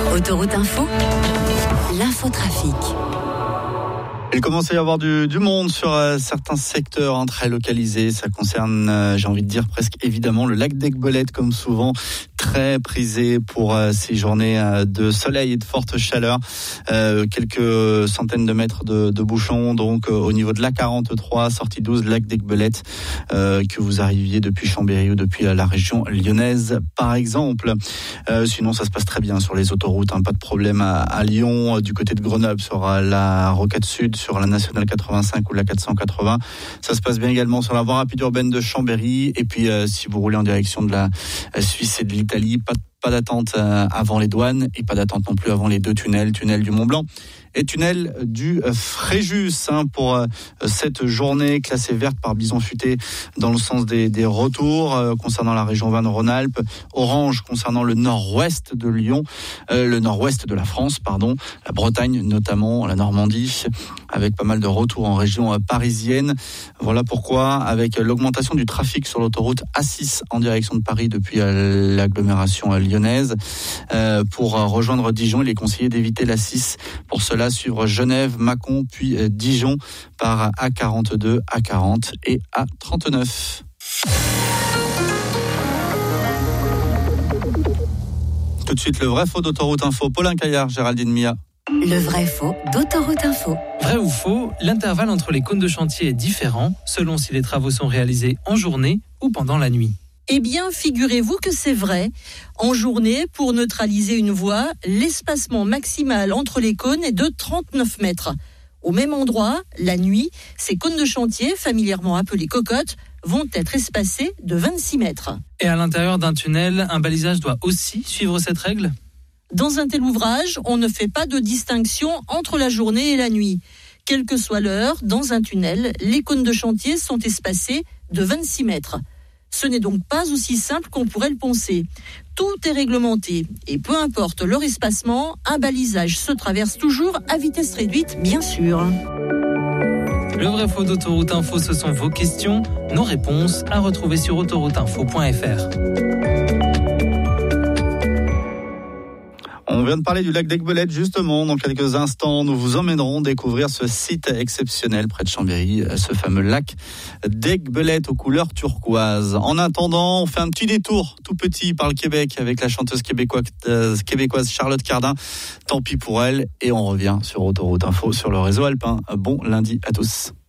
Autoroute Info, l'infotrafic. Il commence à y avoir du monde sur certains secteurs très localisés. Ça concerne, j'ai envie de dire presque évidemment, le lac d'Aiguebelette, comme souvent, très prisé pour ces journées de soleil et de forte chaleur. Quelques centaines de mètres de bouchons, donc au niveau de l'A43, sortie 12, lac d'Aiguebelette, que vous arriviez depuis Chambéry ou depuis la région lyonnaise, par exemple. Sinon, ça se passe très bien sur les autoroutes, pas de problème à Lyon, du côté de Grenoble, sur la Rocade Sud, sur la Nationale 85 ou la 480. Ça se passe bien également sur la voie rapide urbaine de Chambéry. Et puis, si vous roulez en direction de la Suisse et de l'Italie, pas d'attente avant les douanes et pas d'attente non plus avant les deux tunnel du Mont-Blanc et tunnel du Fréjus, pour cette journée classée verte par Bison Futé dans le sens des retours concernant la région Auvergne-Rhône-Alpes, orange concernant le nord-ouest de Lyon, le nord-ouest de la France, la Bretagne notamment, la Normandie, avec pas mal de retours en région parisienne. Voilà pourquoi, avec l'augmentation du trafic sur l'autoroute A6 en direction de Paris depuis l'agglomération lyonnaise, pour rejoindre Dijon, il est conseillé d'éviter l'A6. Pour cela, suivre Genève, Mâcon, puis Dijon par A42, A40 et A39. Tout de suite, le vrai faux d'Autoroute Info. Paulin Caillard, Géraldine Mia. Le vrai faux d'Autoroute Info. Vrai ou faux, l'intervalle entre les cônes de chantier est différent selon si les travaux sont réalisés en journée ou pendant la nuit. Eh bien, figurez-vous que c'est vrai. En journée, pour neutraliser une voie, l'espacement maximal entre les cônes est de 39 mètres. Au même endroit, la nuit, ces cônes de chantier, familièrement appelés cocottes, vont être espacés de 26 mètres. Et à l'intérieur d'un tunnel, un balisage doit aussi suivre cette règle ? Dans un tel ouvrage, on ne fait pas de distinction entre la journée et la nuit. Quelle que soit l'heure, dans un tunnel, les cônes de chantier sont espacés de 26 mètres. Ce n'est donc pas aussi simple qu'on pourrait le penser. Tout est réglementé et peu importe leur espacement, un balisage se traverse toujours à vitesse réduite, bien sûr. Le vrai faux d'Autoroute Info, ce sont vos questions, nos réponses à retrouver sur autorouteinfo.fr. On vient de parler du lac d'Aiguebelette, justement. Dans quelques instants, nous vous emmènerons découvrir ce site exceptionnel près de Chambéry, ce fameux lac d'Aiguebelette aux couleurs turquoises. En attendant, on fait un petit détour tout petit par le Québec avec la chanteuse québécoise Charlotte Cardin. Tant pis pour elle. Et on revient sur Autoroute Info sur le réseau alpin. Bon lundi à tous.